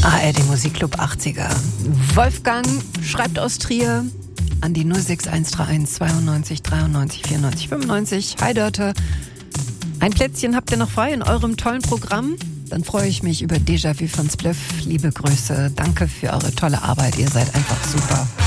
ARD Musikclub 80er. Wolfgang schreibt aus Trier an die 06131 92 93 94 95. Hi Dörte, ein Plätzchen habt ihr noch frei in eurem tollen Programm? Dann freue ich mich über Déjà-vu von Spliff. Liebe Grüße, danke für eure tolle Arbeit, ihr seid einfach super.